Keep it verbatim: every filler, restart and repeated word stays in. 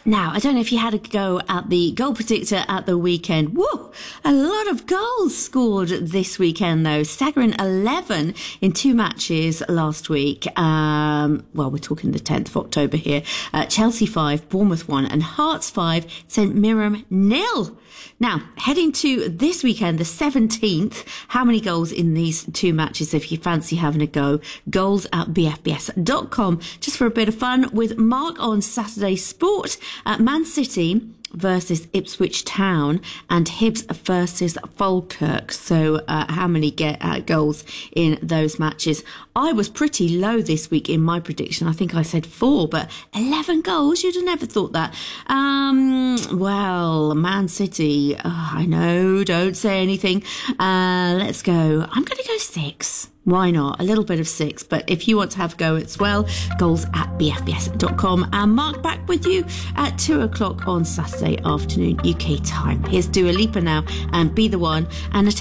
Now, I don't know if you had a go at the goal predictor at the weekend. Woo! A lot of goals scored this weekend, though. Staggering eleven in two matches last week. Um, well, we're talking the tenth of October here. Uh, Chelsea five, Bournemouth one, and Hearts five, St Mirren nil. Now, heading to this weekend, the seventeenth, how many goals in these two matches if you fancy having a go? Goals at b f b s dot com. Just for a bit of fun with Mark on Saturday Sport. Uh, Man City versus Ipswich Town and Hibs versus Falkirk. So uh, how many get uh, goals in those matches? I was pretty low this week in my prediction. I think I said four, but eleven goals, you'd have never thought that. Um, well, Man City, oh, I know, don't say anything. Uh, let's go. I'm going to go six. Why not? A little bit of six. But if you want to have a go as well, goals at b f b s dot com. And Mark back with you at two o'clock on Saturday afternoon U K time. Here's Dua Lipa now and Be The One and Natasha.